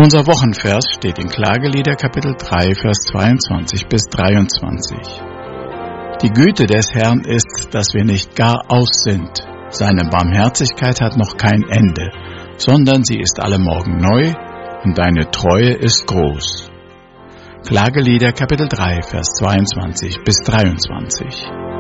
Unser Wochenvers steht in Klagelieder Kapitel 3, Vers 22 bis 23. Die Güte des Herrn ist, dass wir nicht gar aus sind. Seine Barmherzigkeit hat noch kein Ende, sondern sie ist alle Morgen neu und deine Treue ist groß. Klagelieder Kapitel 3, Vers 22 bis 23.